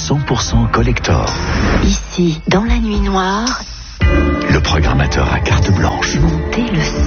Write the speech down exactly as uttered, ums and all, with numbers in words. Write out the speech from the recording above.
cent pour cent collector. Ici, dans la nuit noire, le programmateur à carte blanche. montez le son.